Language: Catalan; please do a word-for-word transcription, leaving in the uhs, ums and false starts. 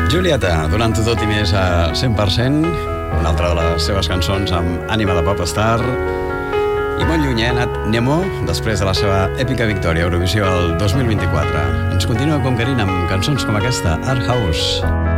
Julieta, donant-ho tot i més a cent per cent, una altra de les seves cançons amb ànima de popstar, i molt lluny ha anat Nemo després de la seva èpica victòria a Eurovisió el dos mil vint-i-quatre. Ens continua conquerint amb cançons com aquesta, Art House.